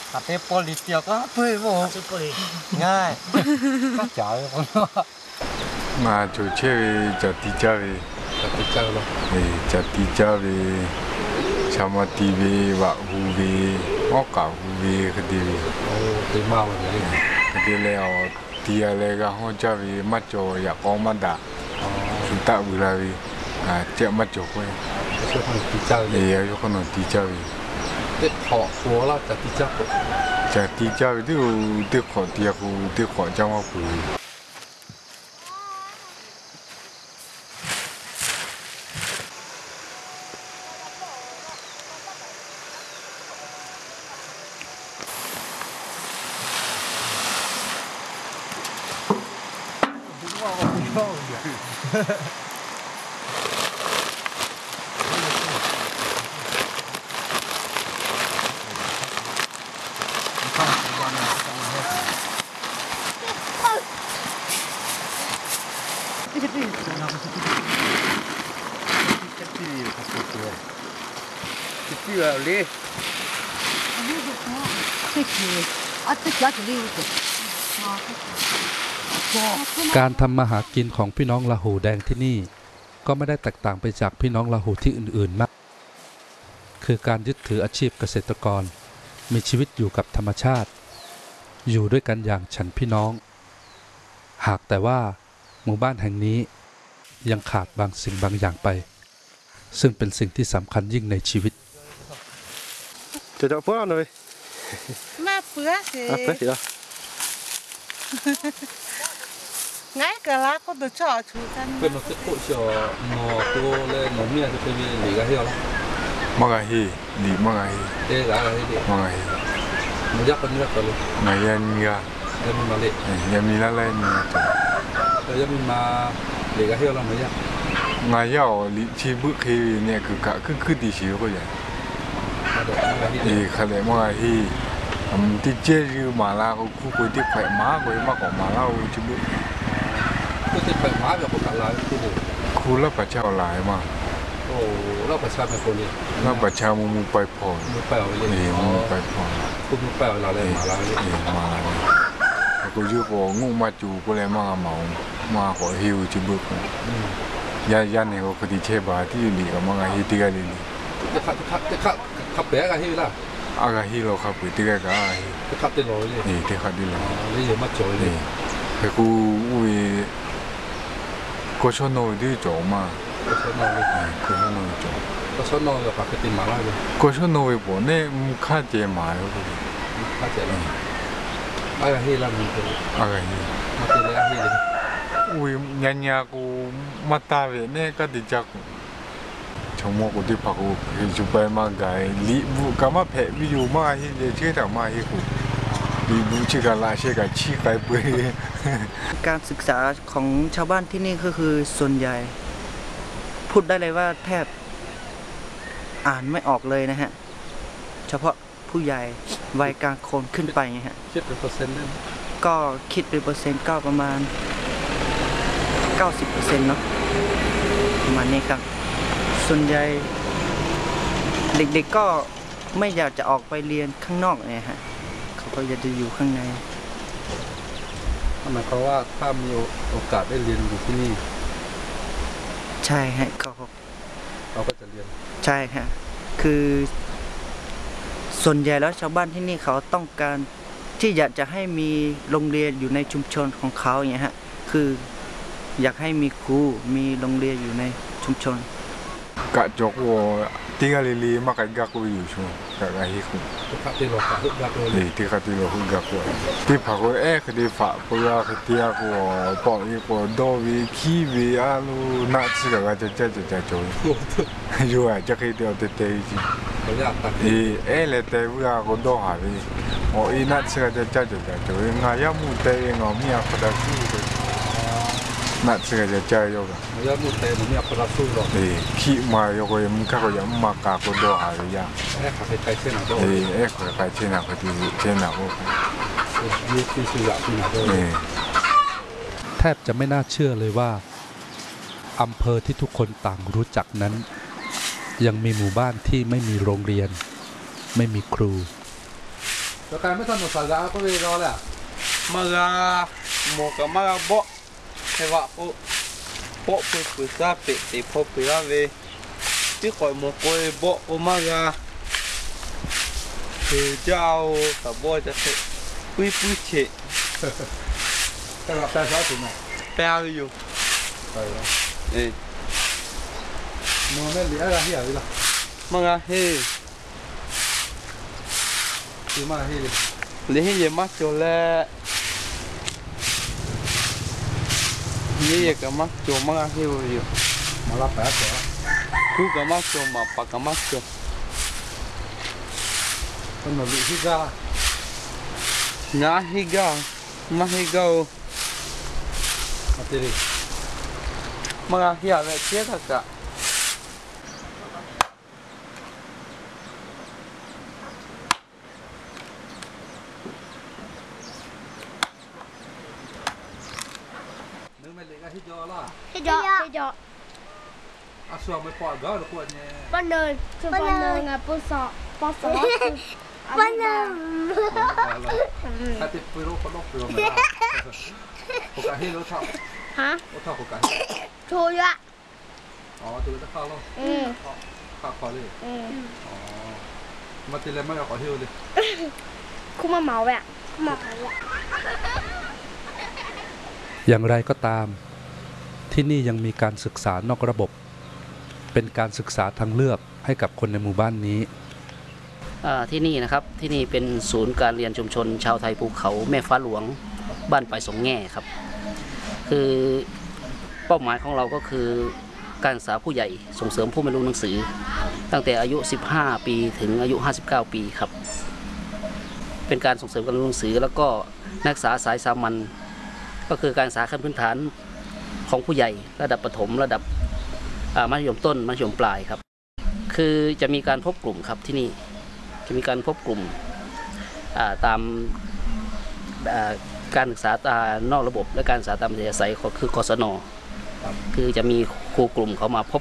ขับไปปลิเตียวก็เพื่อผมง่ายก็จ่ายคนมาจูเชื่อจัดที่เจ้าเลยจัดที่เจ้าเลยจัดที่เจ้าเลยชามาตีวีวะฮูวีออกกับฮูวีคดีโอ้ตีมาวันนี้คดีแล้วตีอะไรก็ห้องเจ้าวีมาจ่ออยากเอามาด่าสุดท้ายเวลาวีเจ้ามาจ่อไปช่วยคนตีเจ้า有可能ตีเจ้าวีเด็กขอหัวเราจัดที่เจ้าจัดที่เจ้าวีเด็กขอตีกูเด็กขอเจ้ามาคุยการทำมาหากินของพี่น้องลาหูแดงที่นี่ก็ไม่ได้แตกต่างไปจากพี่น้องลาหูที่อื่นๆมากคือการยึดถืออาชีพเกษตรกรมีชีวิตอยู่กับธรรมชาติอยู่ด้วยกันอย่างฉันพี่น้องหากแต่ว่าหมู่บ้านแห่งนี้ยังขาดบางสิ่งบางอย่างไปซึ่งเป็นสิ่งที่สำคัญยิ่งในชีวิตจะเจาะพวกหน่อยมาเปื้อสิเปื้อสิเหรอไงก็ละก็ตัวชอชูกันเป็นนักกู้ชอนอตัวเลยหนุ่มเนี่ยจะเป็นหลีกเที่ยวแล้วมังไงหลีมังไงหลายอะไรดิมังไงมันยักษ์กันยักษ์กันเลยไงยันมีอะยันมีมาเลยยันมีละเลยนี่แต่ยันมีมาหลีกเที่ยวแล้วมันยักษ์ไงย่อหลีชีบุคีเนี่ยคือดีชีก็อย่างขเลยมังไงที่เจริญมาลาเขาคุยที่แขวม้าคุยมากกว่ามาลาชิบุก็ที่แขวม้าแบบคนอะไรคุณรับประชาหลายมากโอ้รับประชาเป็นคนนี้รับประชามุไปพอมุไปเอาเลยมุไปพอคุณมุไปเอาเราเลยมาลาเลยมาลากูยูบอกงูมาจูกูเลยมาเมามาขอฮิวชิบุยันเนี่ยก็คดีเชบาที่อยู่ดีกับมังไงฮิติกาลีจะขับแบกกันที่ล่ะอากาฮิโร่ครับติกากาจะขับได้เลยนี่ที่ขับได้เลยนี่ยังมาจ่อยเลยแต่กูก็ชอบโน้ตที่จ่อมาก็ชอบโน้ตก็ชอบโน้ตจ่อก็ชอบโน้ตแบบปกติมาแล้วเลยก็ชอบโน้ตบ่เนี่ยมุขเจมาแล้วกูข้าเจเลยอากาฮิล่ะมึงอากาฮิมาตีเลยอากาฮิเลยยันกูมาตาเวเนี่ยก็ดีจักชมกูที่พักกูจุไปมาไกลีบุกามาเพวิวมาฮิเดเชตามาฮิกูลีบุชิกาลาเชกาชีไกเปการศึกษาของชาวบ้านที่นี่ก็คือส่วนใหญ่พูดได้เลยว่าแทบอ่านไม่ออกเลยนะฮะเฉพาะผู้ใหญ่วัยกลางคนขึ้นไปไงฮะคิดเป็นเปอร์เซ็นต์ได้ก็คิดเป็นเปอร์เซ็นต์ก็ประมาณ 90% เนาะประมาณนี้ครับส่วนใหญ่เด็กๆก็ไม่อยากจะออกไปเรียนข้างนอกเนี่ยฮะเขาก็อยากจะอยู่ข้างในหมายความว่าถ้ามีโอกาสได้เรียนอยู่ที่นี่ใช่ฮะเขาก็จะเรียนใช่ฮะคือส่วนใหญ่แล้วชาวบ้านที่นี่เขาต้องการที่อยากจะให้มีโรงเรียนอยู่ในชุมชนของเขาอย่างเงี้ยฮะคืออยากให้มีครูมีโรงเรียนอยู่ในชุมชนกะจกวติกาลีมากักักวิอยู่ช่วงกะกะฮิคุที่ขับที่รถกักเลยที่ขับที่รถกักเลยที่พักคดีฝาปุยาคดีกูปออีกูโดวีคีวีอาลูนัดสิกะจะโจยอยู่จะคิดเดียวเตยจีเลยเตยวิอากูโดหาวีโอ้อีนัดสิกะจะโจยงายามุเตยงอมีอาคดาสูนัดสิกะจะโยกงายามุเตยมีอาคดาสูหรอขี้มาโยกยังก็ยังมากากูโดหาวียาขับไปเส้นหนาโดขับไปเส้นหนาพอดีเส้นหนาโอ้ยี่ที่สุดที่หนาโดแทบจะไม่น่าเชื่อเลยว่าอำเภอที่ทุกคนต่างรู้จักนั้นยังมีหมู่บ้านที่ไม่มีโรงเรียนไม่มีครูแล้วการไม่ทันหมดสัญญาก็เลยรอแหละ Maga mo ka maga bo he wa po pu sa pe te po pu la ve ti ko mo ko bo o maga he jao ta bo ta se pui che แต่เราแต่เช้าถึงไหน pe a yo ไปแล้ว eh มัวไม่เหลืออะไรที่อะไรล่ะ maga he คือมาที่ le he ye ma cho le ye ka ma cho maga he yo มารับแป๊บเดียว ku ka ma cho ma pa ka ma cho เป็นหนุ่มที่กา na he ga ma he ga มาตีดิ maga he a ve che ta ka นึกไม่เหลือที่จอล่ะ Thế gió. อาสวมไม่ปล่อยก็หรือปวดเนี่ย Con đời. Con đời là bố sọ. Bố sọ. Con đời. ถ้าติดไปรู้ก็ลบไปรู้ไม่ได้โอกาสให้รู้เท่า Hả? รู้เท่าโอกาส Thôi ạ. อ๋อตัวจะเข้าแล้ว Ừ. เข้าคอเลย Ừ. อ๋อมาตีเลยไม่เอาขอฮิวเลย Không mà máu vậy ạ. Không mà máu ạ. อย่างไรก็ตามที่นี่ยังมีการศึกษานอกระบบ เป็นการศึกษาทางเลือกให้กับคนในหมู่บ้านนี้ที่นี่นะครับที่นี่เป็นศูนย์การเรียนชุมชนชาวไทยภูเขาแม่ฟ้าหลวงบ้านปลายสองแง่ครับคือเป้าหมายของเราก็คือการศึกษาผู้ใหญ่ส่งเสริมผู้ไม่รู้หนังสือ ตั้งแต่อายุ15ปีถึงอายุ59ปีครับเป็นการส่งเสริมการเรียนหนังสือแล้วก็นักศึกษาสายสามัญก็คือการศึกษาขั้นพื้นฐานของผู้ใหญ่ระดับประถมระดับมัธยมต้นมัธยมปลายครับคือจะมีการพบกลุ่มครับที่นี่จะมีการพบกลุ่มตามการศึกษานอกระบบและการศึกษาตามอัธยาศัยคือกศนคือจะมีครูกลุ่มเขามาพบ